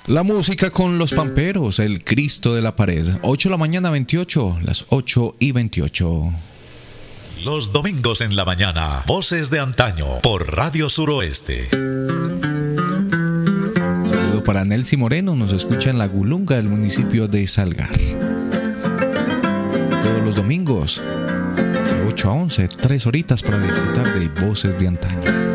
La música con los Pamperos, el Cristo de la Pared. 8 de la mañana, 28, las 8:28. Los domingos en la mañana, Voces de Antaño, por Radio Suroeste. Un saludo para Nelcy Moreno, nos escucha en La Gulunga, del municipio de Salgar. Todos los domingos, de 8 a 11, 3 horitas para disfrutar de Voces de Antaño.